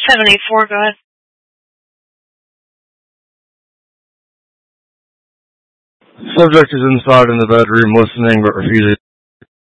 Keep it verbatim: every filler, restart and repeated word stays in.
seven eight four, go ahead. Subject is inside in the bedroom listening but refusing